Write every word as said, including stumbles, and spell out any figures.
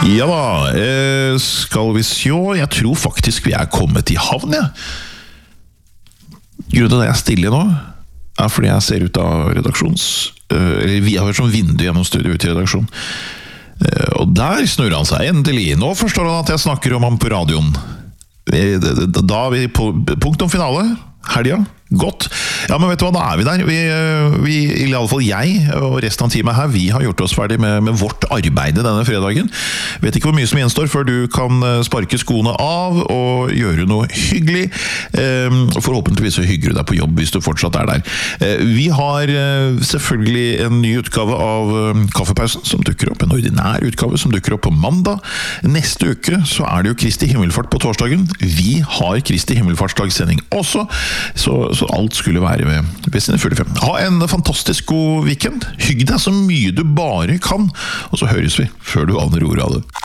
Ja da, eh, skal vi se, jeg tror faktisk vi er kommet i havn, ja. Grunnen til at jeg er stille nå, er fordi jeg ser ut av redaksjons... Eh, eller vi har vært som vindu gjennom studio ut i redaksjon. Eh, og der snurrer han seg endelig. Nå forstår han at jeg snakker om ham på radioen. Eh, da er vi på punkt om finale, helga. Godt. Ja, men vet du hva, da er vi der. Vi, vi, i alle fall jeg og resten av teamet her, vi har gjort oss ferdig med, med vårt arbeid denne fredagen. Vet ikke hvor mye som gjenstår før du kan sparke skoene av og gjøre noe hyggelig. Eh, forhåpentligvis så hygger du deg på jobb hvis du fortsatt er der. Eh, vi har eh, selvfølgelig en ny utgave av eh, Kaffepausen som dukker opp, en ordinær utgave som dukker opp på mandag. Neste uke så er det jo Kristi Himmelfart på torsdagen. Vi har Kristi Himmelfartsdagssending også, så så alt skulle være ved, ved sine fulle fem. Ha en fantastisk god weekend. Hygg deg så mye du bare kan, og så høres vi før du aner ordet av det.